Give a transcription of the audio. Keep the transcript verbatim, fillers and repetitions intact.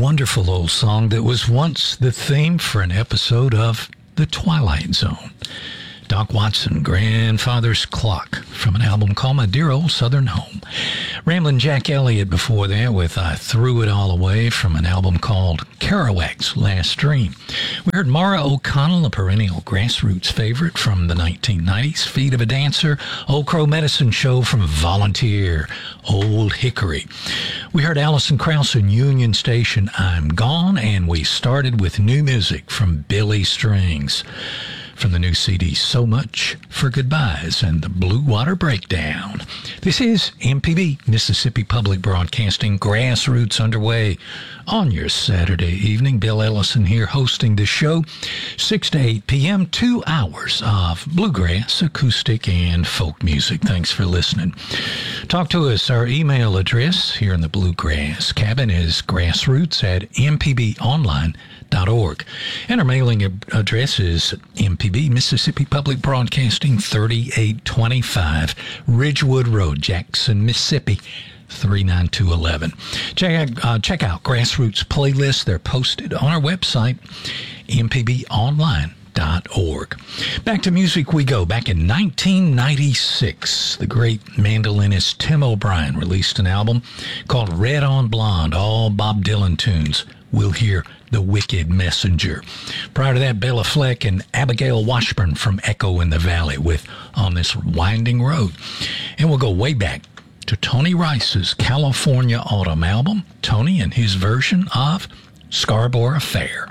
wonderful old song that was once the theme for an episode of The Twilight Zone. Doc Watson, Grandfather's Clock, from an album called My Dear Old Southern Home. Ramblin' Jack Elliott before that with I Threw It All Away, from an album called Kerouac's Last Dream. We heard Mara O'Connell, a perennial grassroots favorite from the nineteen nineties, Feet of a Dancer, Old Crow Medicine Show from Volunteer, Old Hickory. We heard Alison Krauss and Union Station, I'm Gone, and we started with new music from Billy Strings, from the new C D, So Much for Goodbyes and the Blue Water Breakdown. This is M P B, Mississippi Public Broadcasting, Grassroots underway on your Saturday evening. Bill Ellison here hosting the show, six to eight p.m., two hours of bluegrass, acoustic, and folk music. Thanks for listening. Talk to us. Our email address here in the Bluegrass Cabin is grassroots at m p b online dot org. And our mailing address is M P B, Mississippi Public Broadcasting, thirty-eight twenty-five Ridgewood Road, Jackson, Mississippi, three nine two one one. Check out, uh, check out Grassroots playlists. They're posted on our website, m p b online dot org. Back to music we go. Back in nineteen ninety-six, the great mandolinist Tim O'Brien released an album called Red on Blonde, all Bob Dylan tunes. We'll hear The Wicked Messenger. Prior to that, Bella Fleck and Abigail Washburn from Echo in the Valley with On This Winding Road. And we'll go way back to Tony Rice's California Autumn album, Tony and his version of Scarborough Fair.